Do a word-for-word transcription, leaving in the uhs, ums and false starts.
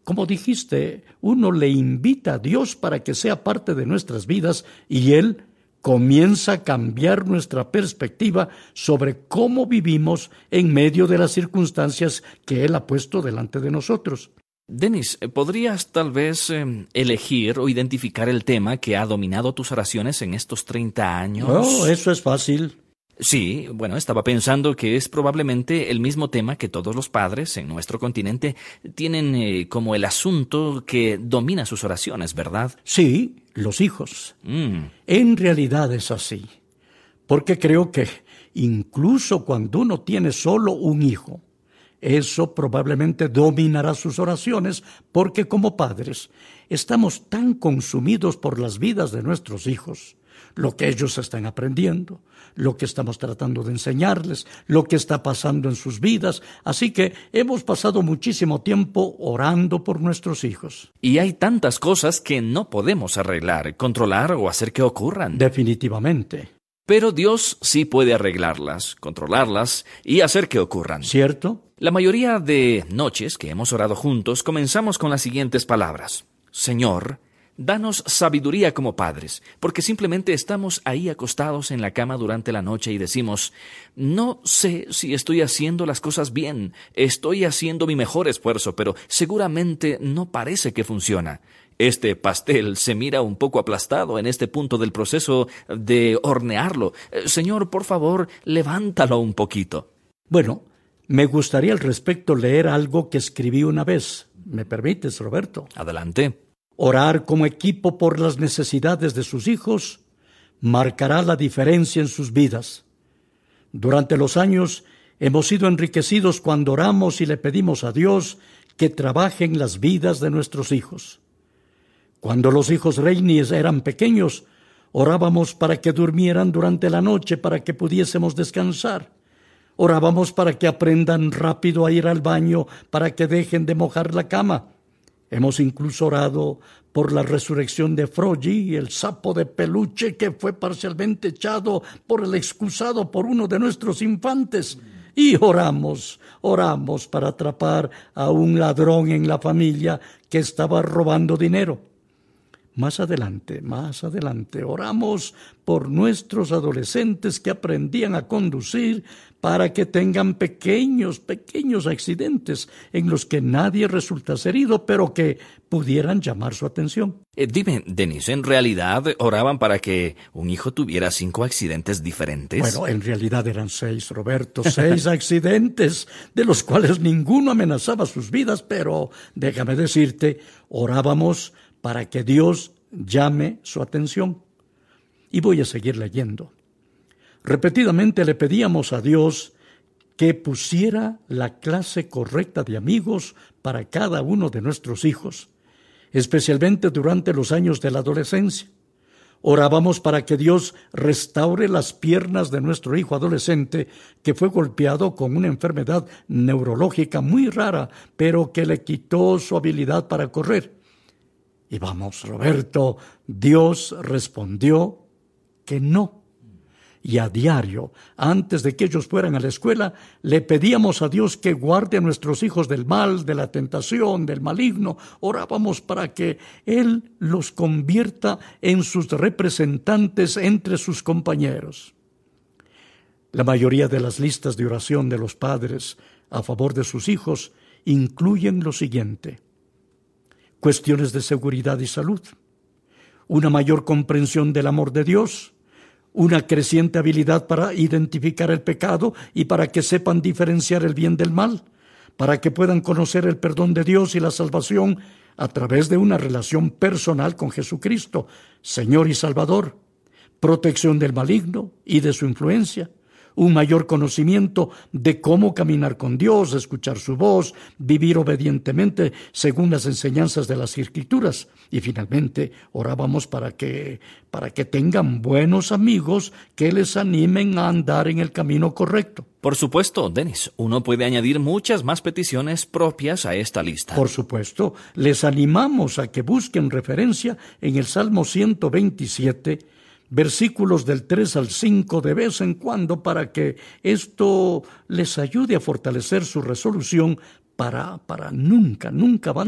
Como dijiste, uno le invita a Dios para que sea parte de nuestras vidas y Él comienza a cambiar nuestra perspectiva sobre cómo vivimos en medio de las circunstancias que Él ha puesto delante de nosotros. Dennis, ¿podrías tal vez eh, elegir o identificar el tema que ha dominado tus oraciones en estos treinta años? Oh, eso es fácil. Sí, bueno, estaba pensando que es probablemente el mismo tema que todos los padres en nuestro continente tienen eh, como el asunto que domina sus oraciones, ¿verdad? Sí, los hijos. Mm. En realidad es así, porque creo que incluso cuando uno tiene solo un hijo, eso probablemente dominará sus oraciones, porque como padres estamos tan consumidos por las vidas de nuestros hijos, lo que ellos están aprendiendo, lo que estamos tratando de enseñarles, lo que está pasando en sus vidas. Así que hemos pasado muchísimo tiempo orando por nuestros hijos. Y hay tantas cosas que no podemos arreglar, controlar o hacer que ocurran. Definitivamente. Pero Dios sí puede arreglarlas, controlarlas y hacer que ocurran. ¿Cierto? La mayoría de noches que hemos orado juntos comenzamos con las siguientes palabras. Señor, danos sabiduría como padres, porque simplemente estamos ahí acostados en la cama durante la noche y decimos, no sé si estoy haciendo las cosas bien, estoy haciendo mi mejor esfuerzo, pero seguramente no parece que funciona. Este pastel se mira un poco aplastado en este punto del proceso de hornearlo. Señor, por favor, levántalo un poquito. Bueno, me gustaría al respecto leer algo que escribí una vez. ¿Me permites, Roberto? Adelante. Orar como equipo por las necesidades de sus hijos marcará la diferencia en sus vidas. Durante los años hemos sido enriquecidos cuando oramos y le pedimos a Dios que trabaje en las vidas de nuestros hijos. Cuando los hijos Reynis eran pequeños, orábamos para que durmieran durante la noche para que pudiésemos descansar. Orábamos para que aprendan rápido a ir al baño, para que dejen de mojar la cama. Hemos incluso orado por la resurrección de Froggy, el sapo de peluche que fue parcialmente echado por el excusado por uno de nuestros infantes. Y oramos, oramos para atrapar a un ladrón en la familia que estaba robando dinero. Más adelante, más adelante, oramos por nuestros adolescentes que aprendían a conducir para que tengan pequeños, pequeños accidentes en los que nadie resulta herido, pero que pudieran llamar su atención. Eh, dime, Dennis, ¿en realidad oraban para que un hijo tuviera cinco accidentes diferentes? Bueno, en realidad eran seis, Roberto, seis accidentes, de los cuales ninguno amenazaba sus vidas, pero déjame decirte, orábamos para que Dios llame su atención. Y voy a seguir leyendo. Repetidamente le pedíamos a Dios que pusiera la clase correcta de amigos para cada uno de nuestros hijos, especialmente durante los años de la adolescencia. Orábamos para que Dios restaure las piernas de nuestro hijo adolescente que fue golpeado con una enfermedad neurológica muy rara, pero que le quitó su habilidad para correr. Y vamos, Roberto, Dios respondió que no. Y a diario, antes de que ellos fueran a la escuela, le pedíamos a Dios que guarde a nuestros hijos del mal, de la tentación, del maligno. Orábamos para que Él los convierta en sus representantes entre sus compañeros. La mayoría de las listas de oración de los padres a favor de sus hijos incluyen lo siguiente: cuestiones de seguridad y salud, una mayor comprensión del amor de Dios, una creciente habilidad para identificar el pecado y para que sepan diferenciar el bien del mal, para que puedan conocer el perdón de Dios y la salvación a través de una relación personal con Jesucristo, Señor y Salvador, protección del maligno y de su influencia, un mayor conocimiento de cómo caminar con Dios, escuchar su voz, vivir obedientemente según las enseñanzas de las Escrituras. Y finalmente orábamos para que, para que tengan buenos amigos que les animen a andar en el camino correcto. Por supuesto, Dennis, uno puede añadir muchas más peticiones propias a esta lista. Por supuesto, les animamos a que busquen referencia en el Salmo ciento veintisiete, versículos del tres al cinco de vez en cuando, para que esto les ayude a fortalecer su resolución para, para nunca, nunca